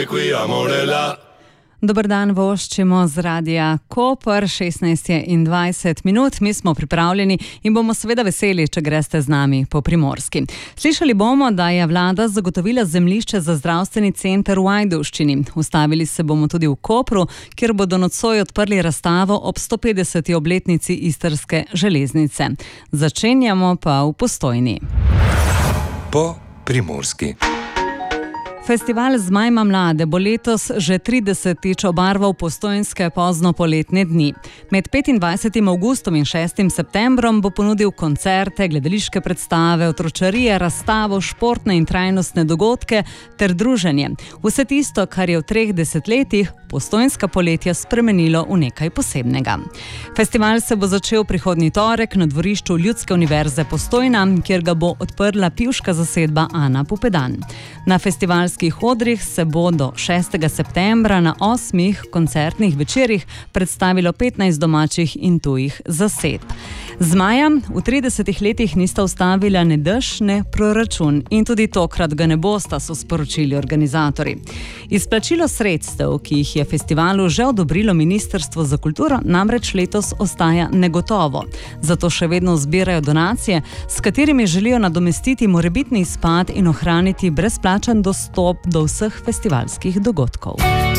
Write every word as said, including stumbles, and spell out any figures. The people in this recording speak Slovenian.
Dober dan, voščimo z radia Koper, šestnajst in dvajset minut. Mi smo pripravljeni in bomo seveda veseli, če greste z nami po Primorski. Slišali bomo, da je vlada zagotovila zemljišče za zdravstveni center v Ajdovščini. Ustavili se bomo tudi v Kopru, kjer bodo nocoj odprli razstavo ob sto petdeseti obletnici Istrske železnice. Začenjamo pa v Postojni. Po Primorski. Festival Zmajma mlade bo letos že tridesetič obarval postojnske poznopoletne dni. Med petindvajsetim avgustom in šestim septembrom bo ponudil koncerte, gledališke predstave, otročarije, razstavo, športne in trajnostne dogodke ter druženje. Vse tisto, kar je v treh desetletjih postojnska poletja spremenilo v nekaj posebnega. Festival se bo začel prihodnji torek na dvorišču Ljudske univerze Postojna, kjer ga bo odprla pivška zasedba Ana Pupedan. Na festivalskih odrih se bo do šestega septembra na osmih koncertnih večerih predstavilo petnajst domačih in tujih zasedb. Zmaja v tridesetih letih nista ustavila ne dež, ne proračun in tudi tokrat ga ne bosta, so sporočili organizatorji. Izplačilo sredstev, ki jih je festivalu že odobrilo Ministrstvo za kulturo, namreč letos ostaja negotovo. Zato še vedno zbirajo donacije, s katerimi želijo nadomestiti morebitni izpad in ohraniti brezplačen dostop do vseh festivalskih dogodkov.